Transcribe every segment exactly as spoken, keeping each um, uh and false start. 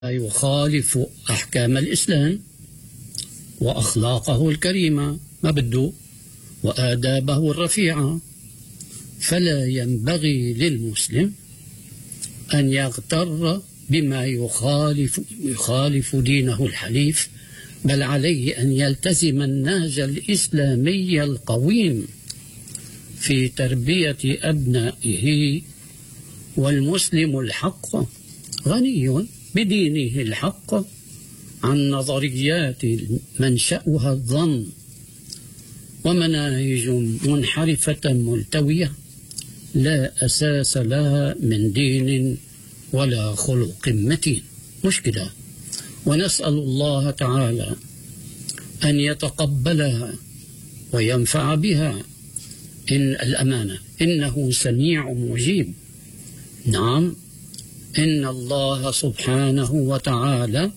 يخالف أحكام الإسلام وأخلاقه الكريمة ما بده وآدابه الرفيعة، فلا ينبغي للمسلم أن يغتر بما يخالف, يخالف دينه الحنيف، بل عليه أن يلتزم النهج الإسلامي القويم في تربية أبنائه. والمسلم الحق غني بدينه الحق عن نظريات منشأها الظن ومناهج منحرفة ملتوية لا أساس لها من دين ولا خلق متين. مشكلة، ونسأل الله تعالى أن يتقبلها وينفع بها إن الأمانة إنه سميع مجيب. نعم، إن الله سبحانه وتعالى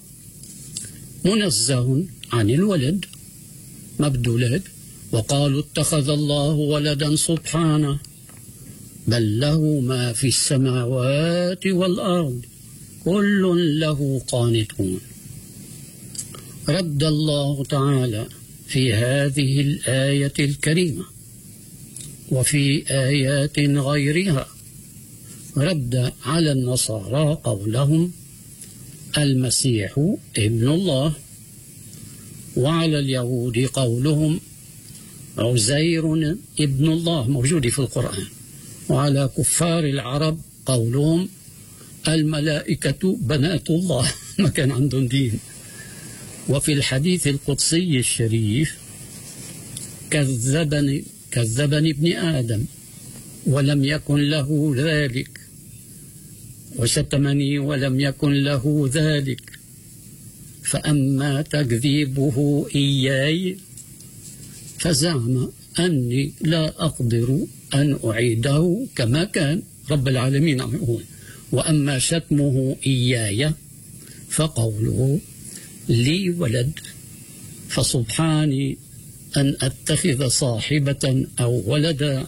منزه عن الولد مبدولد، وقالوا اتخذ الله ولدا سبحانه بل له ما في السماوات والأرض كل له قانتون. رد الله تعالى في هذه الآية الكريمة وفي آيات غيرها رد على النصارى قولهم المسيح ابن الله، وعلى اليهود قولهم عزير ابن الله موجود في القرآن، وعلى كفار العرب قولهم الملائكة بنات الله ما كان عندهم دين. وفي الحديث القدسي الشريف كذبني كذبني ابن آدم ولم يكن له ذلك، وشتمني ولم يكن له ذلك، فأما تكذيبه إياي فزعم أني لا أقدر أن أعيده كما كان. رب العالمين عم يقول: وأما شتمه إياي فقوله لي ولد، فسبحاني أن أتخذ صاحبة أو ولدا.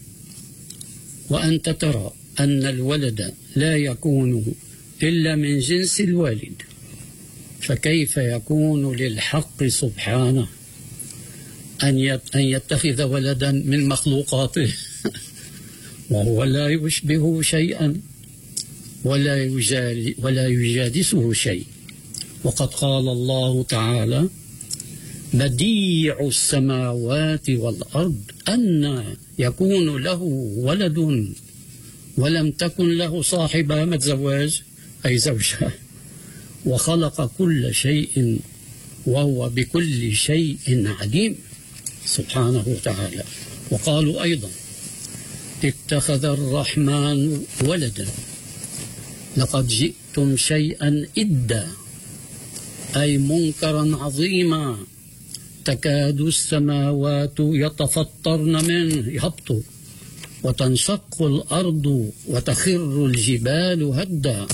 وأنت ترى أن الولد لا يكون إلا من جنس الوالد، فكيف يكون للحق سبحانه أن يتخذ ولدا من مخلوقاته وهو لا يشبه شيئا ولا ولا يجادسه شيء. وقد قال الله تعالى: بديع السماوات والأرض أن يكون له ولد ولم تكن له صاحبة، ما تزواج أي زوجة، وخلق كل شيء وهو بكل شيء عليم سبحانه وتعالى. وقالوا أيضا: اتخذ الرحمن ولدا لقد جئتم شيئا إدا، أي منكرا عظيما، تكاد السماوات يتفطرن منه يهبطوا، وتنشق الأرض وتخر الجبال هدا،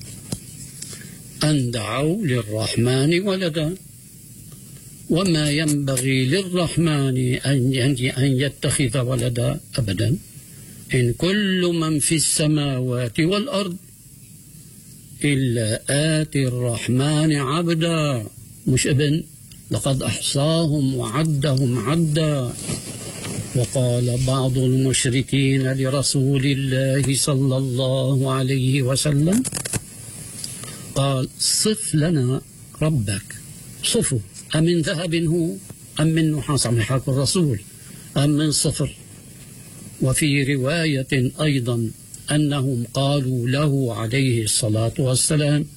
أن دعوا للرحمن ولدا، وما ينبغي للرحمن أن يتخذ ولدا أبدا، إن كل من في السماوات والأرض إلا آتي الرحمن عبدا، مش ابن، لقد أحصاهم وعدهم عدا. وقال بعض المشركين لرسول الله صلى الله عليه وسلم، قال: صف لنا ربك، صفه، أمن ذهب هو أم من نحاس؟ عم يحاكي الرسول، أم من صفر؟ وفي رواية أيضا أنهم قالوا له عليه الصلاة والسلام: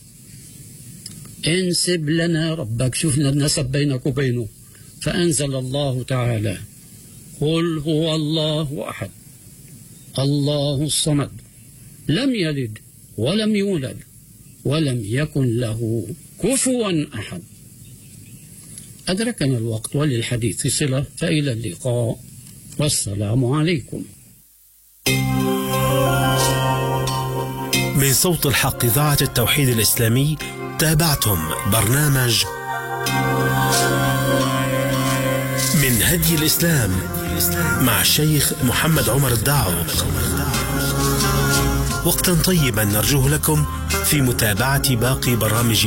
انسب لنا ربك، شوف النسب بينك وبينه. فأنزل الله تعالى: قل هو الله أحد الله الصمد لم يلد ولم يولد ولم يكن له كفوا أحد. أدركنا الوقت وللحديث صلة، فإلى اللقاء والسلام عليكم. من صوت الحق إذاعة التوحيد الإسلامي تابعتم برنامج من هدي الإسلام مع الشيخ محمد عمر الداعو. وقتا طيبا نرجوه لكم في متابعة باقي برامج